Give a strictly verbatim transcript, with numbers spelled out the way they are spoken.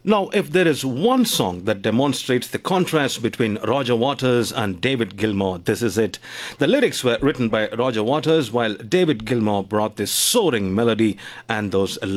Now, if there is one song that demonstrates the contrast between Roger Waters and David Gilmour, this is it. The lyrics were written by Roger Waters, while David Gilmour brought this soaring melody and those